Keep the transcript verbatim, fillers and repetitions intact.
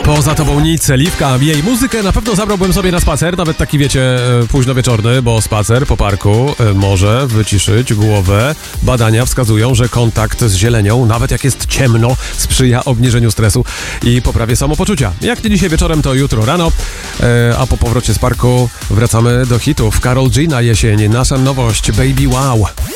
Poza tobą nic, Liwka. Jej muzykę na pewno zabrałbym sobie na spacer, nawet taki, wiecie, późno wieczorny, bo spacer po parku może wyciszyć głowę. Badania wskazują, że kontakt z zielenią, nawet jak jest ciemno, sprzyja obniżeniu stresu i poprawie samopoczucia. Jak nie dzisiaj wieczorem, to jutro rano, a po powrocie z parku wracamy do hitów. Karol G na jesień, nasza nowość Baby Wow.